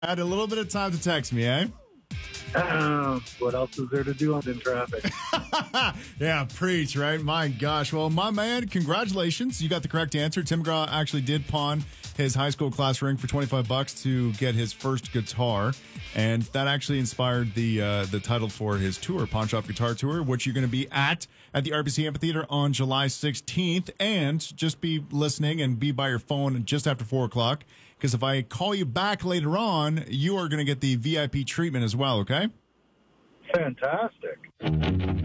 Had a little bit of time to text me, eh? What else is there to do in traffic? Yeah, preach, right? My gosh. Well, my man, congratulations. You got the correct answer. Tim McGraw actually did pawn his high school class ring for $25 to get his first guitar. And that actually inspired the title for his tour, Pawn Shop Guitar Tour, which you're going to be at the RBC Amphitheater on July 16th. And just be listening and be by your phone just after 4 o'clock. Because if I call you back later on, you are going to get the VIP treatment as well, okay? Fantastic.